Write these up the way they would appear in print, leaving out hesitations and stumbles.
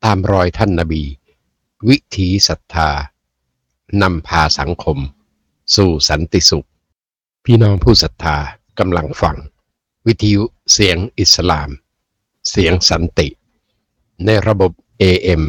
ามรอยท่านนบีวิถีศรัทธานำพาสังคมสู่สันติสุขพี่น้องผู้ศรัทธากำลังฟังวิทยุเสียงอิสลามเสียงสันติในระบบ AM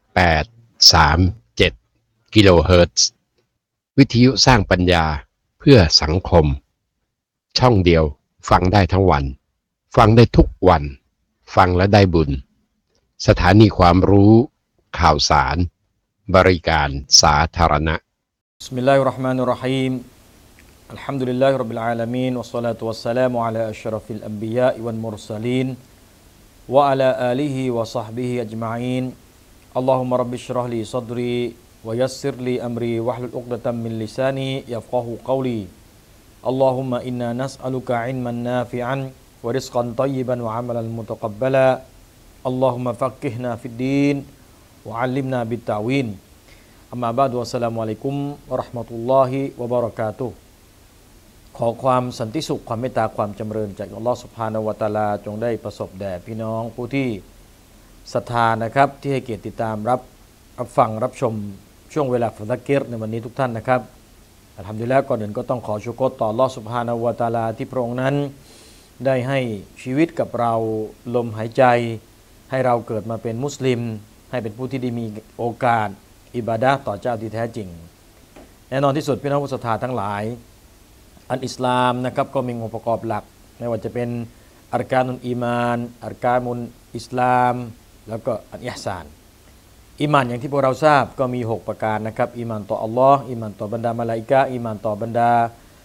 837กิโลเฮิรตซ์วิทยุสร้างปัญญาเพื่อสังคมช่องเดียวฟังได้ทั้งวันฟังได้ทุกวันฟังและได้บุญสถานีความรู้ข่าวสารบริการสาธารณะบิสมิลลาฮิรเราะห์มานิรเราะฮีมอัลฮัมดุลิลลาฮิร็อบบิลอาลามีนวัสศอลาตุวัสสลามุอะลาอัชรฟิลอันบิยาวัลมุรซะลีนวะอะลาอาลิฮิวะศอฮบิฮิอัจมะอีนอัลลอฮุมะร็อบบิชเราะห์ลีศอดรีวะยัสซิรลีอัมรีวะฮลุลอุกดะตัมมินลิซานียัฟกะฮูกอลีอัลลอฮุมะอินนานัสอะลุกะอิลมันนาฟิอันวะริซกันฏอยยิบันวะอะมัลันมุตะกับบะลาอัลลอฮุมะฟักกิฮนาฟิดดีนวะอัลลิมนาบิตตะวีนอัมมาบะอ์ดุอัสสลามุอะลัยกุมวะเราะห์มะตุลลอฮิวะบะเราะกาตุฮ์ขอความสันติสุขความเมตตาความจำเริญจากอัลลอฮฺซุบฮานะฮูวะตะอาลาจงได้ประสบแด่พี่น้องผู้ที่ศรัทธานะครับที่ให้เกียรติติดตามรับฟังรับชมช่วงเวลาฟังตะกิรในวันนี้ทุกท่านนะครับอัลฮัมดุลิลละห์ก่อนอื่นก็ต้องขอชุกรต่ออัลลอฮฺซุบฮานะฮูวะตะอาลาที่พระองค์นั้นได้ให้ชีวิตกับเราลมหายใจให้เราเกิดมาเป็นมุสลิมให้เป็นผู้ที่ได้มีโอกาสอิบาดะห์ต่อเจ้าที่แท้จริงแน่นอนที่สุดพี่น้องผู้ศรัทธาทั้งหลายอันอิสลามนะครับก็มีองค์ประกอบหลักไม่ว่าจะเป็นอัรกานุลอีมานอัรกานุลอิสลามแล้วก็อันอิห์ซานอีมานอย่างที่พวกเราทราบก็มี6ประการนะครับอีมานต่ออัลลอฮ์อีมานต่อบรรดามะลาอิกะฮ์อีมานต่อบรรดา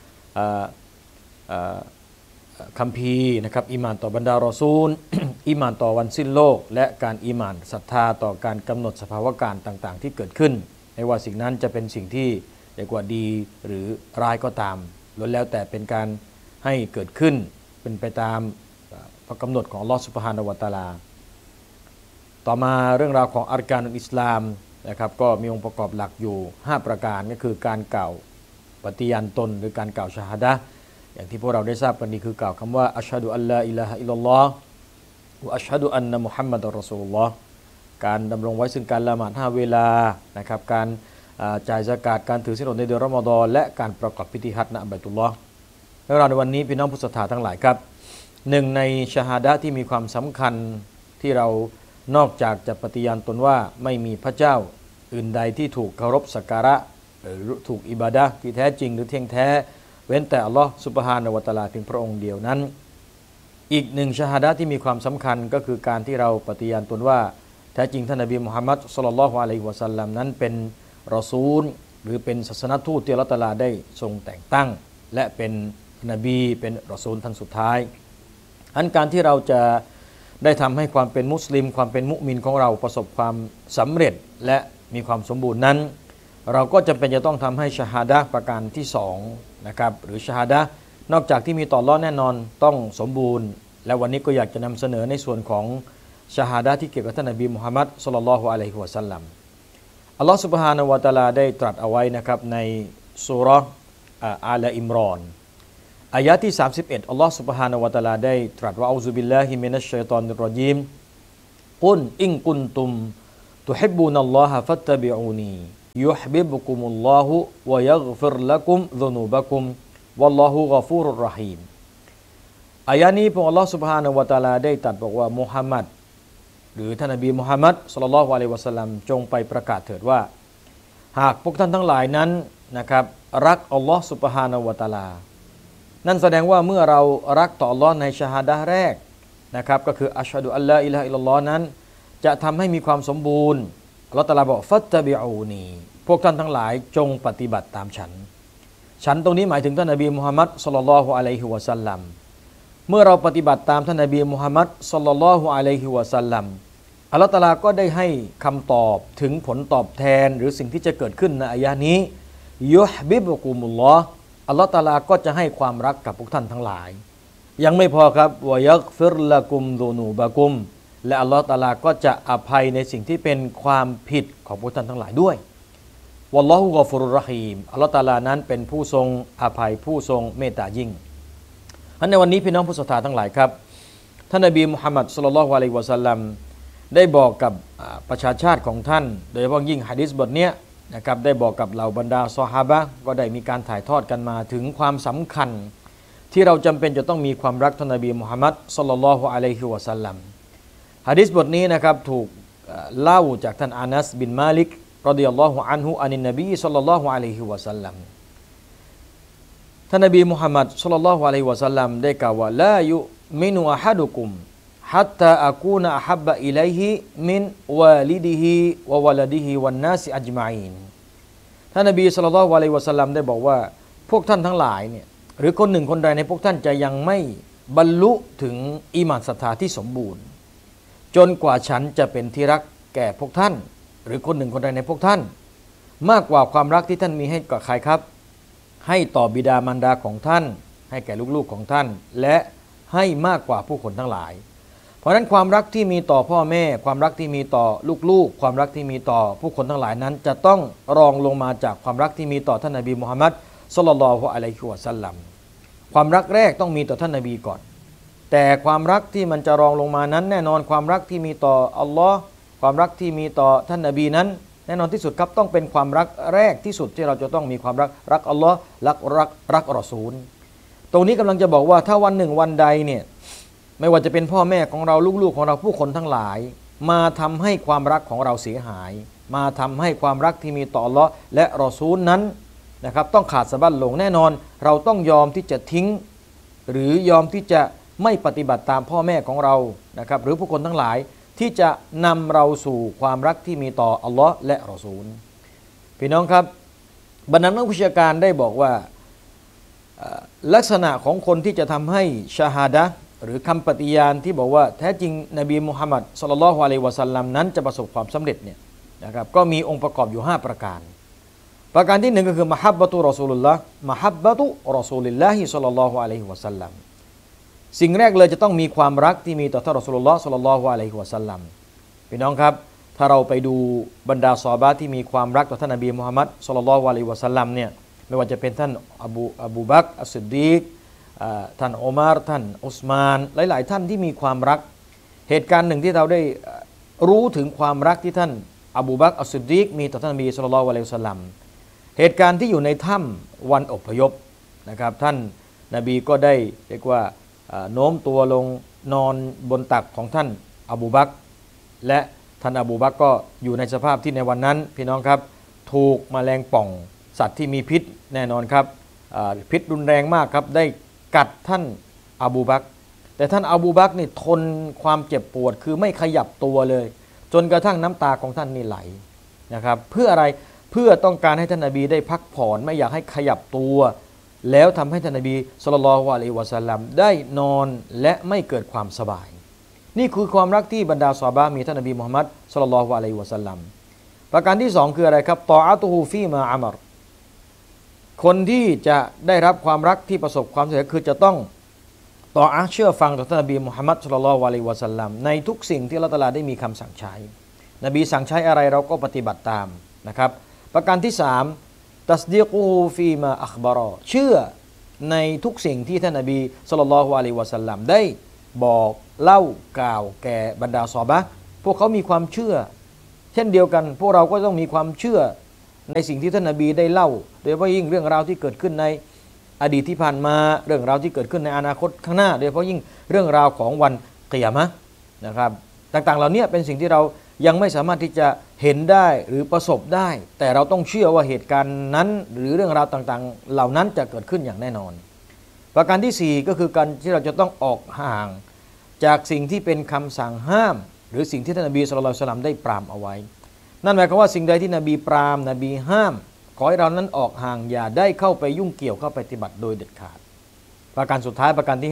คัมภีร์นะครับอีมานต่อบรรดารอซูล อีมานต่อวันสิ้นโลกและการอีมานศรัทธาต่อการกำหนดสภาวะการต่างๆที่เกิดขึ้นไม่ว่าสิ่งนั้นจะเป็นสิ่งที่เรียกว่าดีหรือร้ายก็ตามล้วนแล้วแต่เป็นการให้เกิดขึ้นเป็นไปตามพระกำหนดของอัลลอฮฺซุบฮานะฮูวะตะอาลาต่อมาเรื่องราวของอัรกานุลอิสลามนะครับก็มีองค์ประกอบหลักอยู่5ประการก็คือการกล่าวปฏิญาณตนหรือการกล่าวชะฮาดะห์อย่างที่พวกเราได้ทราบกันดีคือกล่าวคำว่าอัชฮะดุอัลลาอิลาฮะอิลลัลลอฮ์วะอัชฮะดุอันนะมุฮัมมัดอัรรอซูลุลลอฮ์การดำรงไว้ซึ่งการละหมาด5เวลานะครับการจ่ายซะกาตการถือศีลอดในเดือนรอมฎอนและการประกอบพิธีฮัจญ์ณบัยตุลลอฮ์และเราในวันนี้พี่น้องผู้ศรัทธาทั้งหลายครับหนึ่งในชะฮาดะห์ที่มีความสำคัญที่เรานอกจากจะปฏิญาณตนว่าไม่มีพระเจ้าอื่นใดที่ถูกเคารพสักการะหรือถูกอิบาดะห์ที่แท้จริงหรือเที่ยงแท้เว้นแต่อัลลอฮ์ซุบฮานะฮูวะตะอาลาเพียงพระองค์เดียวนั้นอีกหนึ่งชะฮาดะห์ที่มีความสำคัญก็คือการที่เราปฏิญาณตนว่าแท้จริงท่านนบีมุฮัมมัดศ็อลลัลลอฮุอะลัยฮิวะซัลลัมนั้นเป็นรอซูลหรือเป็นศาสนทูตที่อัลเลาะห์ตะอาลาได้ทรงแต่งตั้งและเป็นนบีเป็นรอซูลท่านสุดท้ายอันการที่เราจะได้ทำให้ความเป็นมุสลิมความเป็นมุมินของเราประสบความสำเร็จและมีความสมบูรณ์นั้นเราก็จำเป็นจะต้องทำให้ชะฮาดะห์ประการที่2นะครับหรือชะฮาดะห์นอกจากที่มีต่ออัลเลาะห์แน่นอนต้องสมบูรณ์และวันนี้ก็อยากจะนำเสนอในส่วนของชะฮาดะห์ที่เกี่ยวกับท่านนบีมุฮัมมัดศ็อลลัลลอฮุอะลัยฮิวะซัลลัมอัลลอฮฺซุบฮานะฮูวะตะอาลาได้ตรัสเอาไว้นะครับในซูเราะห์อาลอิมรอนอายะที่31อัลลอฮฺซุบฮานะฮูวะตะอาลาได้ตรัสว่าอูซุบิลลาฮิมินัชชัยฏอนิรเราะญีมกุลอินกุนตุมตุฮิบบูนัลลอฮะฟัตตะบิอูนียุฮบิบุกุมุลลอฮุวะยัฆฟิรละกุมซุนูบะกุมวัลลอฮุฆอฟูรุรเราะฮีมอายะนี้พระองค์อัลลอฮฺซุบฮานะฮูวะตะอาลาได้ตรัสบอกว่ามุฮัมมัดหรือท่านนบีมุฮัมมัดศ็อลลัลลอฮุอะลัยฮิวะซัลลัมจงไปประกาศเถิดว่าหากพวกท่านทั้งหลายนั้นนะครับรักอัลลอฮ์ซุบฮานะฮูวะตะอาลานั่นแสดงว่าเมื่อเรารักต่ออัลลอฮ์ในชะฮาดะห์แรกนะครับก็คืออัชฮะดุอัลลาอิลาฮะอิลลัลลอฮ์นั้นจะทำให้มีความสมบูรณ์อัลลอฮ์ตะอาลาบอกฟัตตะบิอูนีพวกท่านทั้งหลายจงปฏิบัติตามฉันตรงนี้หมายถึงท่านนบีมุฮัมมัดศ็อลลัลลอฮุอะลัยฮิวะซัลลัมเมื่อเราปฏิบัติตามท่านนบีมุฮัมมัดศ็อลลัลลอฮุอะลัยฮิวะซัลลัมอัลลอฮฺตะอาลาก็ได้ให้คำตอบถึงผลตอบแทนหรือสิ่งที่จะเกิดขึ้นในอายะนี้ยุฮบิบุกุมุลลอฮ์อัลลอฮฺตะอาลาก็จะให้ความรักกับพวกท่านทั้งหลายยังไม่พอครับวะยัฆฟิรละกุมซุนูบะกุมและอัลลอฮฺตะอาลาก็จะอภัยในสิ่งที่เป็นความผิดของพวกท่านทั้งหลายด้วยวัลลอฮุฆอฟูรุรเราะฮีมอัลลอฮฺตะอาลานั้นเป็นผู้ทรงอภัยผู้ทรงเมตตายิ่งในวันนี้พี่น้องผู้ศรัทธาทั้งหลายครับท่านนบีมุฮัมมัดศ็อลลัลลอฮุอะลัยฮิวะซัลลัมได้บอกกับประชาชาติของท่านโดยเฉพาะยิ่งหะดีษบทเนี้ยนะครับได้บอกกับเหล่าบรรดาซอฮาบะห์ก็ได้มีการถ่ายทอดกันมาถึงความสำคัญที่เราจำเป็นจะต้องมีความรักท่านนบีมุฮัมมัดศ็อลลัลลอฮุอะลัยฮิวะซัลลัมหะดีษบทนี้นะครับถูกเล่าจากท่านอานัสบินมาลิกรอฎิยัลลอฮุอันฮุอานินนบีศ็อลลัลลอฮุอะลัยฮิวะซัลลัมท่านนบีมุฮัมมัดศ็อลลัลลอฮุอะลัยฮิวะซัลลัมได้กล่าวว่าลายุมินุอะฮัดุกุมฮัตตาอะกูนะอะฮับบะอิลัยฮิมินวาลิดิฮิวะวะลาดิฮิวันนาสอัจมาอีนท่านนบีศ็อลลัลลอฮุอะลัยฮิวะซัลลัมได้บอกว่าพวกท่านทั้งหลายเนี่ยหรือคนหนึ่งคนใดในพวกท่านจะยังไม่บรรลุถึงอีหม่านศรัทธาที่สมบูรณ์จนกว่าฉันจะเป็นที่รักแก่พวกท่านหรือคนหนึ่งคนใดในพวกท่านมากกว่าความรักที่ท่านมีให้กับใครครับให้ต่อบิดามารดาของท่านให้แก่ลูกๆของท่านและให้มากกว่าผู้คนทั้งหลายเพราะฉะนั้นความรักที่มีต่อพ่อแม่ความรักที่มีต่อลูกๆความรักที่มีต่อผู้คนทั้งหลายนั้นจะต้องรองลงมาจากความรักที่มีต่อท่านนบีมุฮัมมัดศ็อลลัลลอฮุอะลัยฮิวะซัลลัมความรักแรกต้องมีต่อท่านนบีก่อนแต่ความรักที่มันจะรองลงมานั้นแน่นอนความรักที่มีต่ออัลลอฮ์ความรักที่มีต่อท่านนบีนั้นแน่นอนที่สุดครับต้องเป็นความรักแรกที่สุดที่เราจะต้องมีความรักอัลลอฮ์รักรอซูลตรงนี้กำลังจะบอกว่าถ้าวันหนึ่งวันใดเนี่ยไม่ว่าจะเป็นพ่อแม่ของเราลูกๆของเราผู้คนทั้งหลายมาทำให้ความรักของเราเสียหายมาทำให้ความรักที่มีต่ออัลลอฮ์และรอซูลนั้นนะครับต้องขาดสะบั้นลงแน่นอนเราต้องยอมที่จะทิ้งหรือยอมที่จะไม่ปฏิบัติตามพ่อแม่ของเรานะครับหรือผู้คนทั้งหลายที่จะนำเราสู่ความรักที่มีต่ออัลลอฮ์และรอซูลพี่น้องครับบรรดานักวิชาการได้บอกว่าลักษณะของคนที่จะทำให้ชาฮาดะห์หรือคำปฏิญาณที่บอกว่าแท้จริงนบีมุฮัมมัดศ็อลลัลลอฮุอะลัยฮิวะซัลลัมนั้นจะประสบความสำเร็จเนี่ยนะครับก็มีองค์ประกอบอยู่5ประการประการที่1ก็คือมะฮับบะตุรอซูลุลลอฮ์มะฮับบะตุรอซูลิลลาฮิศ็อลลัลลอฮุอะลัยฮิวะซัลลัมสิ่งแรกเลยจะต้องมีความรักที่มีต่อท่านรอซูลุลลอฮ์ศ็อลลัลลอฮุอะลัยฮิวะซัลลัมพี่น้องครับถ้าเราไปดูบรรดาซอฮาบะห์ที่มีความรักต่อท่านนบีมุฮัมมัดศ็อลลัลลอฮุอะลัยฮิวะซัลลัมเนี่ยไม่ว่าจะเป็นท่านอบูบักรอัสซิดดีกท่านอุมัรท่านอุสมานหลายๆท่านที่มีความรักเหตุการณ์หนึ่งที่เราได้รู้ถึงความรักที่ท่านอบูบักรอัสซิดดีกมีต่อท่านนบีศ็อลลัลลอฮุอะลัยฮิวะซัลลัมเหตุการณ์ที่อยู่ในถ้ำวันอพยพนะครับท่านนบีก็ได้เรียกว่าโน้มตัวลงนอนบนตักของท่านอบูบักรและท่านอบูบักรก็อยู่ในสภาพที่ในวันนั้นพี่น้องครับถูกแมลงป่องสัตว์ที่มีพิษแน่นอนครับพิษรุนแรงมากครับได้กัดท่านอบูบักรแต่ท่านอบูบักรนี่ทนความเจ็บปวดคือไม่ขยับตัวเลยจนกระทั่งน้ำตาของท่านนี่ไหลนะครับเพื่ออะไรเพื่อต้องการให้ท่านนบีได้พักผ่อนไม่อยากให้ขยับตัวแล้วทำให้ท่านนบีศ็อลลัลลอฮุอะลัยฮิวะซัลลัมได้นอนและไม่เกิดความสบายนี่คือความรักที่บรรดาซอฮาบะห์มีท่านนบีมุฮัมมัดศ็อลลัลลอฮุอะลัยฮิวะซัลลัมประการที่2คืออะไรครับตออะตุฮูฟีมาอะมัรคนที่จะได้รับความรักที่ประสบความสำเร็จคือจะต้องต่อเชื่อฟังต่อท่านนบีมุฮัมมัดศ็อลลัลลอฮุอะลัยฮิวะซัลลัมในทุกสิ่งที่อัลเลาะห์ตะอาลาได้มีคำสั่งใช้นบีสั่งใช้อะไรเราก็ปฏิบัติตามนะครับประการที่3ตัสดีกุฮูฟีมาอัคบารอเชื่อในทุกสิ่งที่ท่านนบีศ็อลลัลลอฮุอะลัยฮิวะซัลลัมได้บอกเล่ากล่าวแก่บรรดาซอฮาบะห์พวกเขามีความเชื่อเช่นเดียวกันพวกเราก็ต้องมีความเชื่อในสิ่งที่ท่านนบีได้เล่าโดยเฉพาะยิ่งเรื่องราวที่เกิดขึ้นในอดีตที่ผ่านมาเรื่องราวที่เกิดขึ้นในอนาคตข้างหน้าโดยเฉพาะยิ่งเรื่องราวของวันกิยามะห์นะครับต่างๆเหล่านี้เป็นสิ่งที่เรายังไม่สามารถที่จะเห็นได้หรือประสบได้แต่เราต้องเชื่อว่าเหตุการณ์นั้นหรือเรื่องราวต่างๆเหล่านั้นจะเกิดขึ้นอย่างแน่นอนประการที่4ก็คือการที่เราจะต้องออกห่างจากสิ่งที่เป็นคำสั่งห้ามหรือสิ่งที่ท่านนบีศ็อลลัลลอฮุอะลัยฮิวะซัลลัมได้ปรามเอาไว้นั่นหมายความว่าสิ่งใดที่นบีปรามนบีห้ามขอให้เรานั้นออกห่างอย่าได้เข้าไปยุ่งเกี่ยวเข้าไปปฏิบัติโดยเด็ดขาดประการสุดท้ายประการที่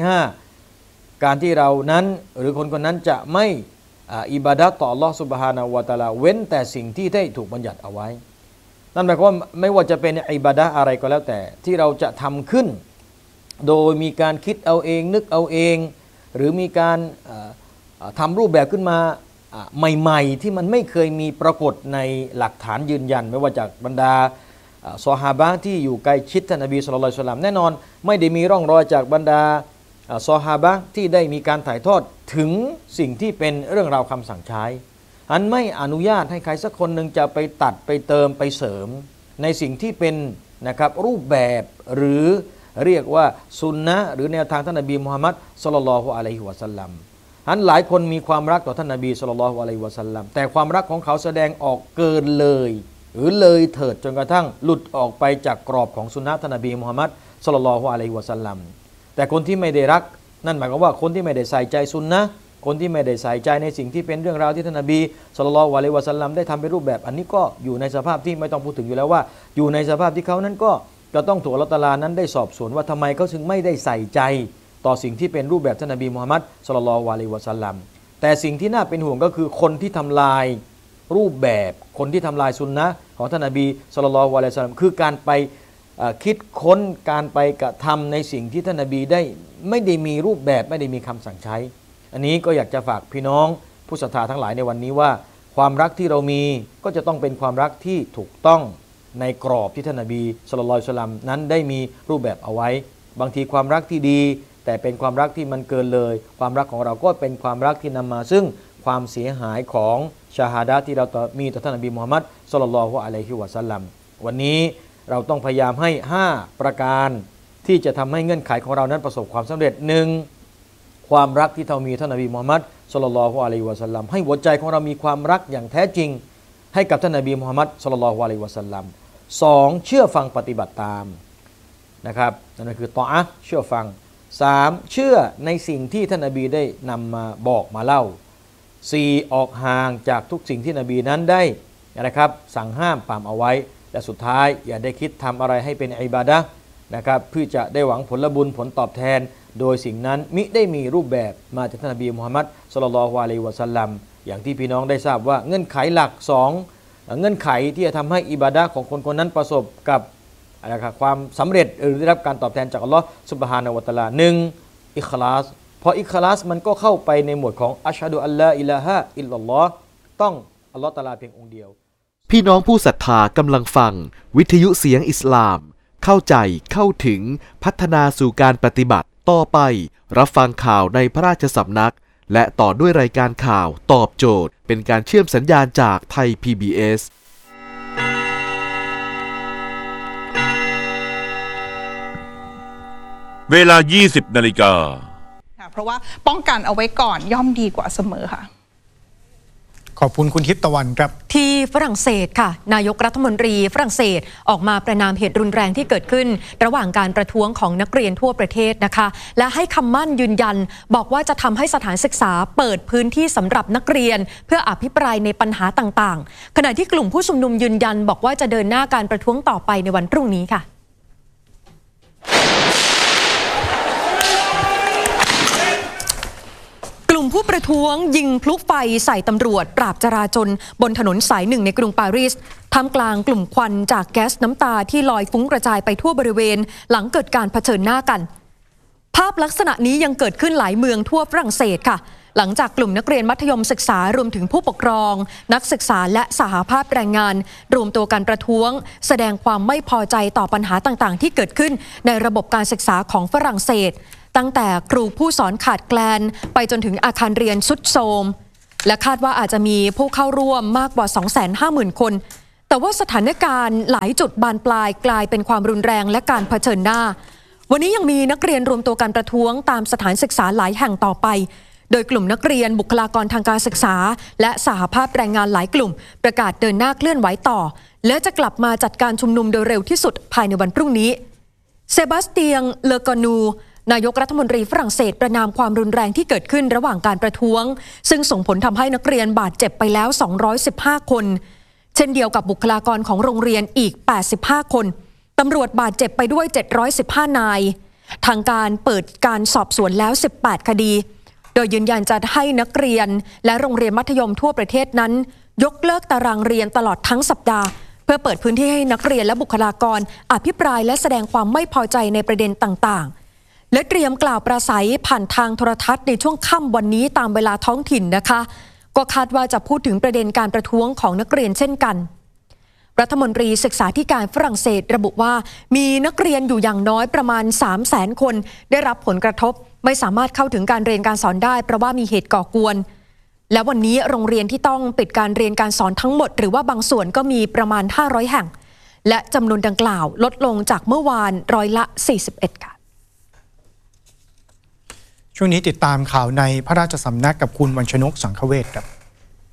5การที่เรานั้นหรือคนคนนั้นจะไม่อิบาดะห์ต่ออัลเลาะห์ซุบฮานะฮูวะตะอาลาเว้นแต่สิ่งที่ได้ถูกบัญญัติเอาไว้นั่นหมายความว่าไม่ว่าจะเป็นอิบาดะห์อะไรก็แล้วแต่ที่เราจะทำขึ้นโดยมีการคิดเอาเองนึกเอาเองหรือมีการทำรูปแบบขึ้นมาใหม่ๆที่มันไม่เคยมีปรากฏในหลักฐานยืนยันไม่ว่าจากบรรดาซอฮาบะห์ที่อยู่ใกล้ชิดท่านนบีศ็อลลัลลอฮุอะลัยฮิวะซัลลัมแน่นอนไม่ได้มีร่องรอยจากบรรดาซอฮาบะห์ที่ได้มีการถ่ายทอดถึงสิ่งที่เป็นเรื่องราวคำสั่งใช้อันไม่อนุญาตให้ใครสักคนหนึ่งจะไปตัดไปเติมไปเสริมในสิ่งที่เป็นนะครับรูปแบบหรือเรียกว่าซุนนะห์หรือแนวทางท่านนบีมุฮัมมัดศ็อลลัลลอฮุอะลัยฮิวะซัลลัมอันหลายคนมีความรักต่อท่านนบีศ็อลลัลลอฮุอะลัยฮิวะซัลลัมแต่ความรักของเขาแสดงออกเกินเลยหรือเลยเถิดจนกระทั่งหลุดออกไปจากกรอบของซุนนะห์ท่านนบีมุฮัมมัดศ็อลลัลลอฮุอะลัยฮิวะซัลลัมแต่คนที่ไม่ได้รักนั่นหมายความว่าคนที่ไม่ได้ใส่ใจซุนนะห์คนที่ไม่ได้ใส่ใจในสิ่งที่เป็นเรื่องราวที่ท่านนบีศ็อลลัลลอฮุอะลัยฮิวะซัลลัมได้ทำเป็นรูปแบบอันนี้ก็อยู่ในสภาพที่ไม่ต้องพูดถึงอยู่แล้วว่าอยู่ในสภาพที่เขานั้นก็ต้องถูกอัลเลาะห์ตะอาลานั้นได้สอบสวนว่าทำไมเขาถึงไม่ได้ใส่ใจต่อสิ่งที่เป็นรูปแบบท่านนบีมุฮัมมัดศ็อลลัลลอฮุอะลัยฮิวะซัลลัมแต่สิ่งที่น่าเป็นห่วงก็คือคนที่ทำลายรูปแบบคนที่ทำลายซุนนะห์ของท่านนบีศ็อลลัลลอฮุอะลัยฮิวะซัลลัมคือการไปคิดค้นการไปกระทำในสิ่งที่ท่านนบีได้ไม่ได้มีรูปแบบไม่ได้มีคำสั่งใช้อันนี้ก็อยากจะฝากพี่น้องผู้ศรัทธาทั้งหลายในวันนี้ว่าความรักที่เรามีก็จะต้องเป็นความรักที่ถูกต้องในกรอบที่ท่านนบีศ็อลลัลลอฮุอะลัยฮิวะซัลลัมนั้นได้มีรูปแบบเอาไว้บางทีความรักที่ดีแต่เป็นความรักที่มันเกินเลยความรักของเราก็เป็นความรักที่นำมาซึ่งความเสียหายของชาฮาดะห์ที่เรามีต่อท่านนบีมุฮัมมัดศ็อลลัลลอฮุอะลัยฮิวะซัลลัมวันนี้เราต้องพยายามให้5ประการที่จะทำให้เงื่อนไขของเรานั้นประสบความสำเร็จ 1. ความรักที่เรามีท่านนบีมุฮัมมัดศ็อลลัลลอฮุอะลัยฮิวะซัลลัมให้หัวใจของเรามีความรักอย่างแท้จริงให้กับท่านนบีมุฮัมมัดศ็อลลัลลอฮุอะลัยฮิวะซัลลัม 2. เชื่อฟังปฏิบัติตามนะครับนั่นคือตออะห์เชื่อฟัง 3. เชื่อในสิ่งที่ท่านนบีได้นำมาบอกมาเล่า 4. ออกห่างจากทุกสิ่งที่นบีนั้นได้นะครับสั่งห้ามปรามเอาไว้และสุดท้ายอย่าได้คิดทำอะไรให้เป็นอิบาดะห์นะครับเพื่อจะได้หวังผลบุญผลตอบแทนโดยสิ่งนั้นมิได้มีรูปแบบมาจากท่านนบีมุฮัมมัดศ็อลลัลลอฮุอะลัยฮิวะซัลลัมอย่างที่พี่น้องได้ทราบว่าเงื่อนไขหลัก2เงื่อนไขที่จะทำให้อิบาดะห์ของคนคนนั้นประสบกับความสำเร็จหรือได้รับการตอบแทนจากอัลลอฮ์ซุบฮานะฮูวะตะอาลา 1. อิคลาสพออิคลาสมันก็เข้าไปในหมวดของอัชฮะดุอัลลอฮ์อิลาฮะอิลลัลลอฮ์ต้องอัลลอฮ์ตะอาลาเพียงองค์เดียวพี่น้องผู้ศรัทธากำลังฟังวิทยุเสียงอิสลามเข้าใจเข้าถึงพัฒนาสู่การปฏิบัติต่อไปรับฟังข่าวในพระราชสำนักและต่อด้วยรายการข่าวตอบโจทย์เป็นการเชื่อมสัญญาณจากไทย PBS เวลา 20 นาฬิกาเพราะว่าป้องกันเอาไว้ก่อนย่อมดีกว่าเสมอค่ะขอบคุณคุณทิพย์ตะวันครับที่ฝรั่งเศสค่ะนายกรัฐมนตรีฝรั่งเศสออกมาประณามเหตุรุนแรงที่เกิดขึ้นระหว่างการประท้วงของนักเรียนทั่วประเทศนะคะและให้คำมั่นยืนยันบอกว่าจะทำให้สถานศึกษาเปิดพื้นที่สำหรับนักเรียนเพื่ออภิปรายในปัญหาต่างๆขณะที่กลุ่มผู้ชุมนุมยืนยันบอกว่าจะเดินหน้าการประท้วงต่อไปในวันพรุ่งนี้ค่ะกลุ่มผู้ประท้วงยิงพลุไฟใส่ตำรวจปราบจราจรบนถนนสายหนึ่งในกรุงปารีสท่ามกลางกลุ่มควันจากแก๊สน้ำตาที่ลอยฟุ้งกระจายไปทั่วบริเวณหลังเกิดการเผชิญหน้ากันภาพลักษณะนี้ยังเกิดขึ้นหลายเมืองทั่วฝรั่งเศสค่ะหลังจากกลุ่มนักเรียนมัธยมศึกษารวมถึงผู้ปกครองนักศึกษาและสหภาพแรงงานรวมตัวกันประท้วงแสดงความไม่พอใจต่อปัญหาต่างๆที่เกิดขึ้นในระบบการศึกษาของฝรั่งเศสตั้งแต่ครูผู้สอนขาดแคลนไปจนถึงอาคารเรียนทรุดโทรมและคาดว่าอาจจะมีผู้เข้าร่วมมากกว่า 250,000 คนแต่ว่าสถานการณ์หลายจุดบานปลายกลายเป็นความรุนแรงและการเผชิญหน้าวันนี้ยังมีนักเรียนรวมตัวกันประท้วงตามสถานศึกษาหลายแห่งต่อไปโดยกลุ่มนักเรียนบุคลากรทางการศึกษาและสหภาพแรงงานหลายกลุ่มประกาศเดินหน้าเคลื่อนไหวต่อและจะกลับมาจัดการชุมนุมโดยเร็วที่สุดภายในวันพรุ่งนี้เซบาสเตียงเลอกอนูนายกรัฐมนตรีฝรั่งเศสประณามความรุนแรงที่เกิดขึ้นระหว่างการประท้วงซึ่งส่งผลทำให้นักเรียนบาดเจ็บไปแล้ว215คนเช่นเดียวกับบุคลากรของโรงเรียนอีก85คนตำรวจบาดเจ็บไปด้วย715นายทางการเปิดการสอบสวนแล้ว18คดีโดยยืนยันจะให้นักเรียนและโรงเรียนมัธยมทั่วประเทศนั้นยกเลิกตารางเรียนตลอดทั้งสัปดาห์เพื่อเปิดพื้นที่ให้นักเรียนและบุคลากรอภิปรายและแสดงความไม่พอใจในประเด็นต่างๆและเตรียมกล่าวปราศัยผ่านทางโทรทัศน์ในช่วงค่ำวันนี้ตามเวลาท้องถิ่นนะคะก็คาดว่าจะพูดถึงประเด็นการประท้วงของนักเรียนเช่นกันรัฐมนตรีศึกษาธิการฝรั่งเศสระบุว่ามีนักเรียนอยู่อย่างน้อยประมาณ 300,000 คนได้รับผลกระทบไม่สามารถเข้าถึงการเรียนการสอนได้เพราะว่ามีเหตุก่อกวนและวันนี้โรงเรียนที่ต้องปิดการเรียนการสอนทั้งหมดหรือว่าบางส่วนก็มีประมาณ500แห่งและจำนวนดังกล่าวลดลงจากเมื่อวาน41%ค่ะช่วงนี้ติดตามข่าวในพระราชสำนักกับคุณวัญชนกสังฆเวชครับ